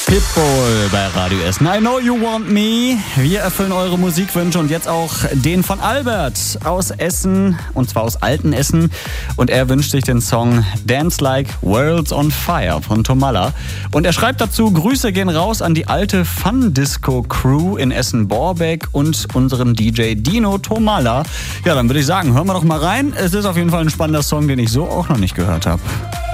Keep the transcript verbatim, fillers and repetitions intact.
Pitbull bei Radio Essen. I know you want me. Wir erfüllen eure Musikwünsche und jetzt auch den von Albert aus Essen, und zwar aus Altenessen. Und er wünscht sich den Song Dance Like World's on Fire von Tomalla. Und er schreibt dazu: Grüße gehen raus an die alte Fun-Disco-Crew in Essen-Borbeck und unseren D J Dino Tomalla. Ja, dann würde ich sagen, hören wir doch mal rein. Es ist auf jeden Fall ein spannender Song, den ich so auch noch nicht gehört habe.